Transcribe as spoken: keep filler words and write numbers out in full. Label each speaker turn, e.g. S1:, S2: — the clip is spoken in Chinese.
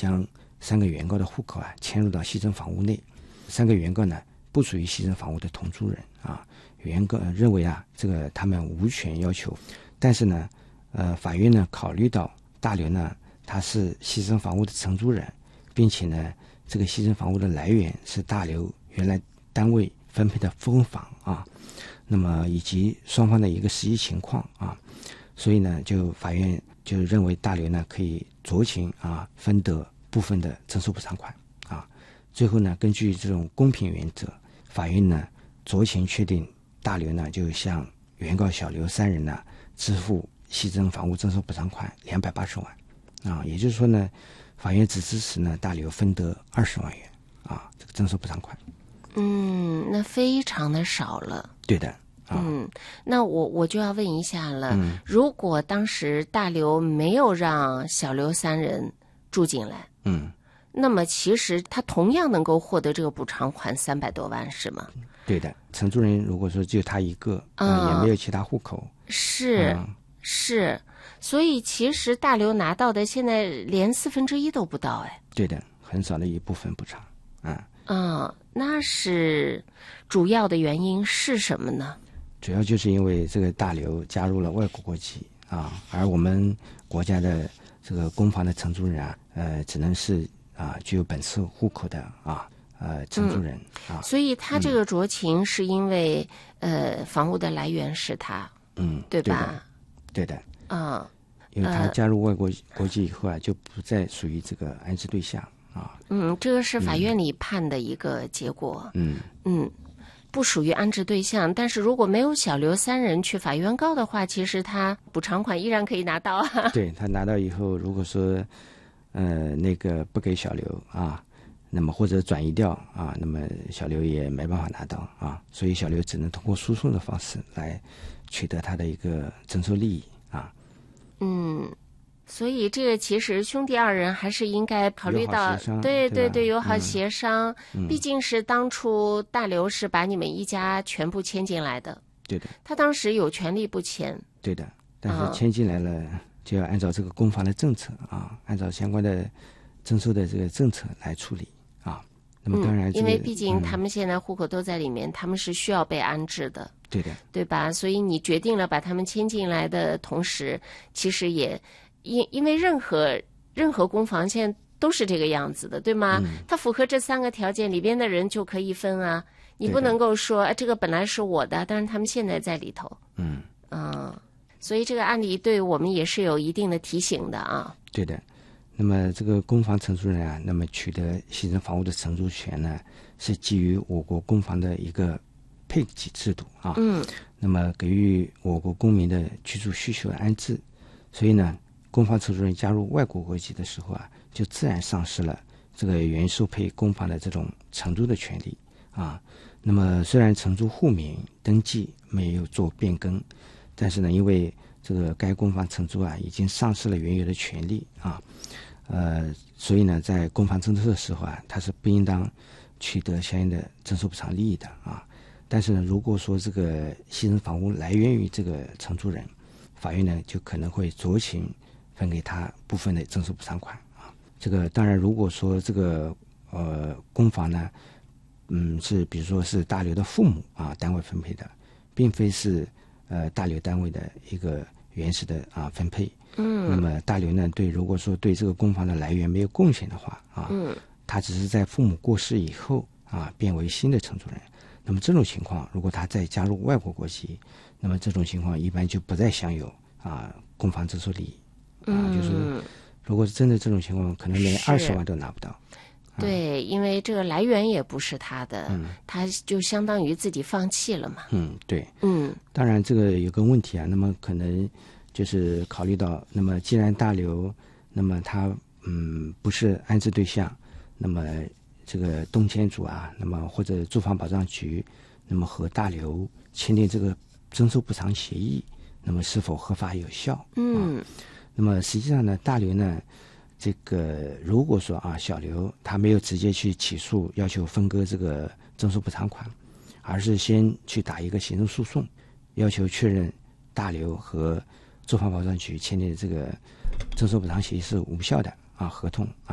S1: 将三个原告的户口啊迁入到西征房屋内。三个原告呢不属于西征房屋的同住人啊，原告认为啊这个他们无权要求，但是呢呃法院呢考虑到大刘呢他是西征房屋的承租人，并且呢这个西征房屋的来源是大刘原来单位分配的分房啊，那么以及双方的一个实际情况啊，所以呢就法院就认为大刘呢可以酌情啊分得部分的征收补偿款啊。最后呢根据这种公平原则，法院呢酌情确定大刘呢就向原告小刘三人呢支付西征房屋征收补偿款两百八十万啊，也就是说呢法院只支持呢大刘分得二十万元啊这个征收补偿款。
S2: 嗯，那非常的少了。
S1: 对的。啊、
S2: 嗯，那我我就要问一下了、
S1: 嗯，
S2: 如果当时大刘没有让小刘三人住进来，
S1: 嗯，
S2: 那么其实他同样能够获得这个补偿款三百多万，是吗？
S1: 对的，承租人如果说只有他一个，
S2: 啊、
S1: 呃，也没有其他户口，
S2: 是、
S1: 嗯、
S2: 是，所以其实大刘拿到的现在连四分之一都不到，哎。
S1: 对的，很少的一部分补偿，啊、
S2: 嗯，嗯，那是主要的原因是什么呢？
S1: 主要就是因为这个大刘加入了外国国籍啊，而我们国家的这个公房的承租人啊，呃，只能是啊具有本次户口的啊呃承租人、嗯、啊。
S2: 所以他这个酌情是因为、嗯、呃房屋的来源是他，
S1: 嗯，
S2: 对吧？
S1: 对的，
S2: 嗯，
S1: 因为他加入外国国籍以后啊，就不再属于这个安置对象啊。
S2: 嗯，这个是法院里判的一个结果。
S1: 嗯
S2: 嗯。不属于安置对象，但是如果没有小刘三人去法院告的话，其实他补偿款依然可以拿到啊。
S1: 对，他拿到以后，如果说呃那个不给小刘啊，那么或者转移掉啊，那么小刘也没办法拿到啊，所以小刘只能通过诉讼的方式来取得他的一个征收利益啊。
S2: 嗯。所以这个其实兄弟二人还是应该考虑到，对对对，友好协商、嗯、毕竟是当初大刘是把你们一家全部迁进来的，
S1: 对的，
S2: 他当时有权利不迁，
S1: 对的，但是迁进来了、嗯、就要按照这个公房的政策啊，按照相关的征收的这个政策来处理啊。那么当然、这个
S2: 嗯、因为毕竟他们现在户口都在里面、嗯、他们是需要被安置的，
S1: 对的，对
S2: 吧？所以你决定了把他们迁进来的同时，其实也因因为任何任何公房现在都是这个样子的，对吗？嗯、它符合这三个条件，里边的人就可以分啊。你不能够说、啊、这个本来是我的，但是他们现在在里头。
S1: 嗯
S2: 嗯，所以这个案例对我们也是有一定的提醒的啊。
S1: 对的。那么这个公房承租人啊，那么取得西征房屋的承租权呢，是基于我国公房的一个配给制度啊。
S2: 嗯。
S1: 那么给予我国公民的居住需求的安置，所以呢。公房承租人加入外国国籍的时候啊，就自然丧失了这个原受配公房的这种承租的权利啊。那么虽然承租户名登记没有做变更，但是呢，因为这个该公房承租啊已经丧失了原有的权利啊，呃，所以呢，在公房征收的时候啊，它是不应当取得相应的征收补偿利益的啊。但是呢，如果说这个西征房屋来源于这个承租人，法院呢就可能会酌情分给他部分的征收补偿款啊。这个当然，如果说这个呃公房呢，嗯是比如说是大刘的父母啊单位分配的，并非是呃大刘单位的一个原始的啊分配，
S2: 嗯，
S1: 那么大刘呢对如果说对这个公房的来源没有贡献的话啊，
S2: 嗯，
S1: 他只是在父母过世以后啊变为新的承租人，那么这种情况，如果他再加入外国国籍，那么这种情况一般就不再享有啊公房征收利益。啊，就是如果是真的这种情况，可能连二十万都拿不到。
S2: 对，因为这个来源也不是他的，
S1: 嗯，
S2: 他就相当于自己放弃了嘛。
S1: 嗯，对，
S2: 嗯，
S1: 当然这个有个问题啊，那么可能就是考虑到，那么既然大刘，那么他嗯不是安置对象，那么这个动迁组啊，那么或者住房保障局，那么和大刘签订这个征收补偿协议，那么是否合法有效？
S2: 嗯。
S1: 啊，那么实际上呢，大刘呢，这个如果说啊，小刘他没有直接去起诉要求分割这个征收补偿款，而是先去打一个行政诉讼，要求确认大刘和住房保障局签订的这个征收补偿协议是无效的啊，合同啊。